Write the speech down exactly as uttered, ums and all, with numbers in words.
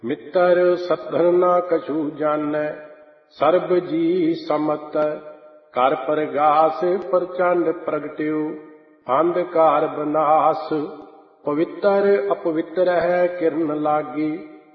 मित्र सत्धन ना कछु जानै, सर्ब जी समत। कर प्रगास प्रचंड प्रगट्यो, अंधकार बनास। पवित्र अपवित्र है किरण लागी,